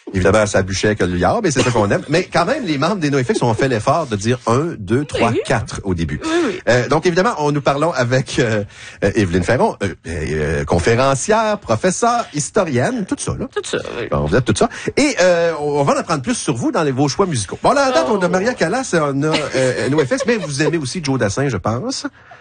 Évidemment, ça bûchait que le liard, mais c'est ça qu'on aime. Mais quand même, les membres des NoFX ont fait l'effort de dire 1, 2, 3, 4 au début. Donc, évidemment, nous parlons avec Évelyne Ferron, conférencière, professeure, historienne, tout ça, là. Tout ça, oui. Bon, vous êtes tout ça. Et on va en apprendre plus sur vous dans vos choix musicaux. Bon, là, à date, on a Maria Callas, on a NoFX, mais vous aimez aussi Joe Dassin, je pense.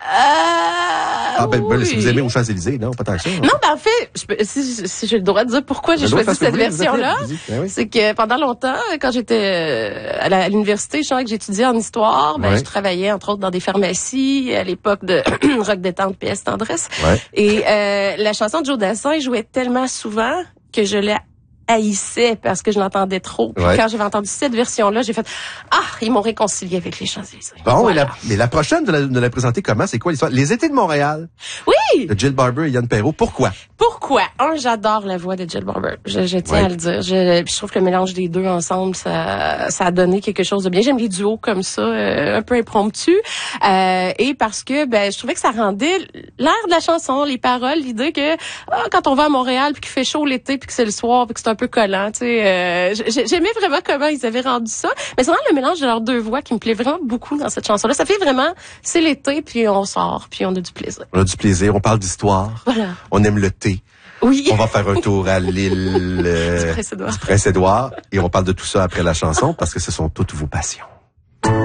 Oui. Si vous aimez aux Champs-Élysées, non, pas tant que ça. Non, ben en fait, si j'ai le droit de dire pourquoi j'ai choisi cette version-là, c'est que pendant longtemps, quand j'étais à l'université, je savais que j'étudiais en histoire, je travaillais entre autres dans des pharmacies à l'époque de Rock Détente, PS Tendresse. Et la chanson de Joe Dassin jouait tellement souvent que je l'ai haïssais parce que je l'entendais trop. Puis quand j'avais entendu cette version-là, j'ai fait ils m'ont réconcilié avec les Champs-Élysées. Bon, voilà. mais la prochaine de la présenter comment? C'est quoi l'histoire? Les étés de Montréal. Oui! De Jill Barber et Yann Perrault. Pourquoi? J'adore la voix de Jill Barber. Je tiens à le dire. Je trouve que le mélange des deux ensemble, ça a donné quelque chose de bien. J'aime les duos comme ça, un peu impromptus. Et parce que je trouvais que ça rendait l'air de la chanson, les paroles, l'idée que quand on va à Montréal puis qu'il fait chaud l'été puis que c'est le soir puis que c'est un peu collant, tu sais, j'aimais vraiment comment ils avaient rendu ça. Mais c'est vraiment le mélange de leurs deux voix qui me plaît vraiment beaucoup dans cette chanson-là. Ça fait vraiment, c'est l'été puis on sort puis on a du plaisir. On a du plaisir, on parle d'histoire. Voilà. On aime le thé. Oui. On va faire un tour à l'île du Prince-Édouard et on parle de tout ça après la chanson parce que ce sont toutes vos passions.